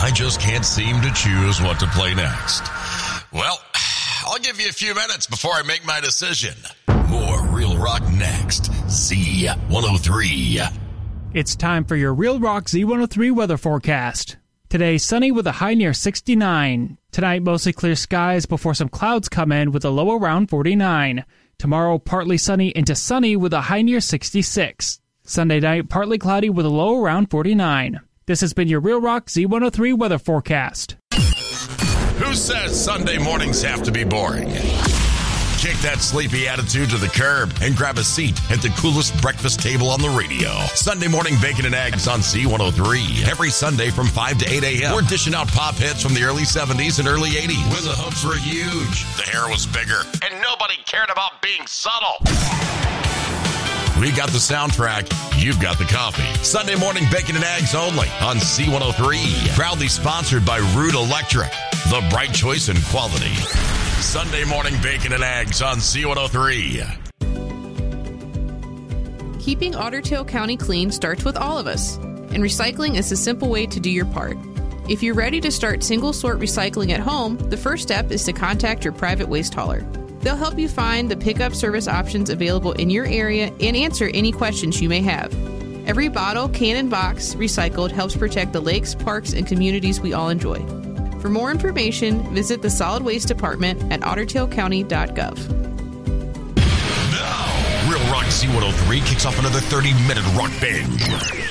I just can't seem to choose what to play next. Well, I'll give you a few minutes before I make my decision. More Real Rock next. Z103. It's time for your Real Rock Z103 weather forecast. Today, sunny with a high near 69. Tonight, mostly clear skies before some clouds come in with a low around 49. Tomorrow, partly sunny into sunny with a high near 66. Sunday night, partly cloudy with a low around 49. This has been your Real Rock Z103 weather forecast. Who says Sunday mornings have to be boring? Kick that sleepy attitude to the curb and grab a seat at the coolest breakfast table on the radio. Sunday morning bacon and eggs on Z103. Every Sunday from 5 to 8 a.m. We're dishing out pop hits from the early 70s and early 80s. When the hooks were huge, the hair was bigger, and nobody cared about being subtle. We got the soundtrack, you've got the coffee. Sunday morning bacon and eggs only on Z103. Proudly sponsored by Root Electric, the bright choice in quality. Sunday morning bacon and eggs on Z103. Keeping Otter Tail County clean starts with all of us, and recycling is a simple way to do your part. If you're ready to start single-sort recycling at home, the first step is to contact your private waste hauler. They'll help you find the pickup service options available in your area and answer any questions you may have. Every bottle, can, and box recycled helps protect the lakes, parks, and communities we all enjoy. For more information, visit the Solid Waste Department at ottertailcounty.gov. Now, Real Rock Z103 kicks off another 30-minute rock binge.